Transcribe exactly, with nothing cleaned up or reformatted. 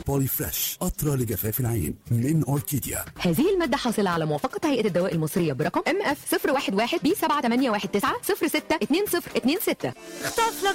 بولي فريش قطرة لجفاف العين من أوركيديا. هذه المادة حاصلة على موافقة هيئة الدواء المصرية برقم ام اف صفر واحد واحد بي سبعة تمانية واحد تسعة صفر ستة اتنين صفر اتنين ستة. اخطف لك